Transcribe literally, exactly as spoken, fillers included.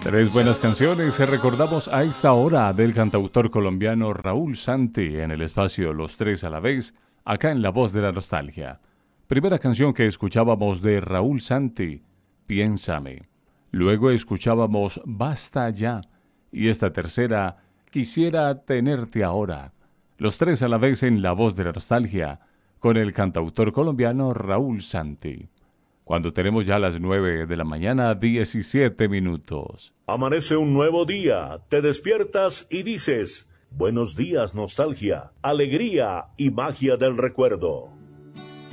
Tres buenas canciones recordamos a esta hora del cantautor colombiano Raúl Santi en el espacio Los Tres a la Vez, acá en La Voz de la Nostalgia. Primera canción que escuchábamos de Raúl Santi, Piénsame. Luego escuchábamos Basta Ya. Y esta tercera, Quisiera tenerte ahora. Los tres a la vez en La Voz de la Nostalgia, con el cantautor colombiano Raúl Santi. Cuando tenemos ya las nueve de la mañana, diecisiete minutos. Amanece un nuevo día, te despiertas y dices, buenos días nostalgia, alegría y magia del recuerdo.